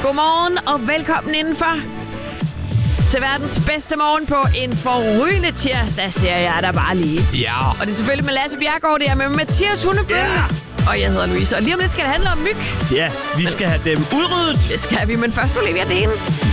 Godmorgen og velkommen indenfor til verdens bedste morgen på en forrygende tirsdag, siger jeg der bare lige. Ja. Og det er selvfølgelig med Lasse Bjerregaard, det er med Mathias Hundebøl. Ja. Og jeg hedder Louise, og lige om lidt skal det handle om myg. Ja, vi skal have dem udryddet. Det skal vi, men først Olivia Dehn.